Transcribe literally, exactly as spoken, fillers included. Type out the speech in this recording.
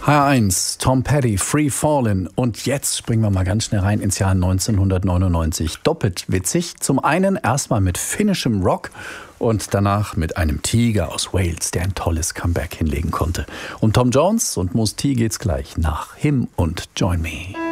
H eins, Tom Petty, Free Fallin'. Und jetzt springen wir mal ganz schnell rein ins Jahr neunzehnhundertneunundneunzig. Doppelt witzig. Zum einen erstmal mit finnischem Rock und danach mit einem Tiger aus Wales, der ein tolles Comeback hinlegen konnte. Um Tom Jones und Mos T geht's gleich nach Him und Join Me.